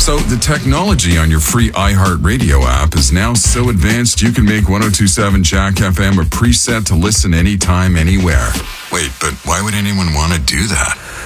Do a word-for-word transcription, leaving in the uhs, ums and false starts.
So the technology on your free iHeartRadio app is now so advanced you can make one oh two point seven Jack F M a preset to listen anytime, anywhere. Wait, but why would anyone want to do that?